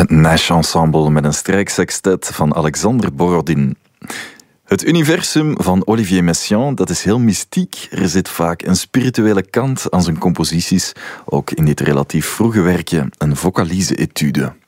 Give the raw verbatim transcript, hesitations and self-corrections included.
Het Nash Ensemble met een strijksextet van Alexander Borodin. Het universum van Olivier Messiaen, dat is heel mystiek. Er zit vaak een spirituele kant aan zijn composities. Ook in dit relatief vroege werkje, een vocalize etude.